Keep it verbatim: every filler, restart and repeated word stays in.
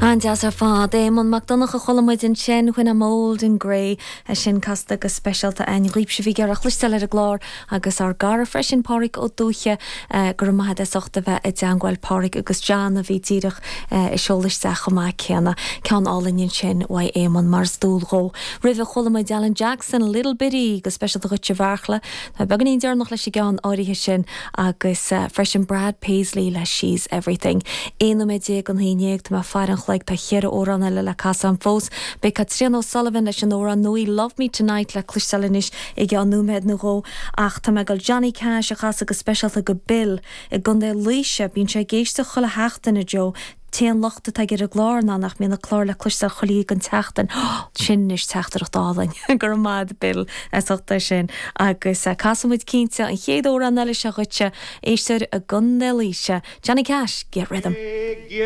An deas ar fád é man McDonach a cholamid in sin chuin am mold in grey a sin casta agus specialta ein líp se bhí ar a chlustal ar a glár agus ar gar freisin páric ó dúche gur maithe sochta bheith i deanghil páric agus Jan a bhí díirech i seolis sa chumá ceanna cean álainn sin wai é man mars dúlró. Rih cholamid Alan Jackson Little Bitty agus specialta chute bharchla Tá began íon dearnach leis gan áirithe sin agus freisin Brad Paisley le She's Everything. Éana mé dé an híineag tá fearan like tá chéar óran le le casa an fós be Catriona O'Sullivan leis an óran nuí Love Me Tonight le cluistelinis i g an númed na ró ach tá me gal Johnny Cash a chas agus specialta go Bill i gundé líise bín sé géiste chola heachtain a Jo Téan lochta tá gur a glár ná nach mína chlár le cluiste cholí an teachtain sin is teachtarach dálainn gur mad Bill asachta sin agus casamid cínte an chéad óran eile se chute éistir a gundé líise Johnny Cash, get rhythm.